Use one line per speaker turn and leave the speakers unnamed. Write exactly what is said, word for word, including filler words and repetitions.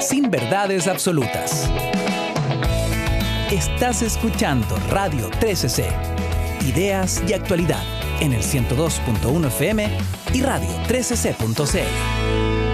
sin verdades absolutas. Estás escuchando Radio trece C, ideas y actualidad en el ciento dos punto uno F M y radio trece c punto c l.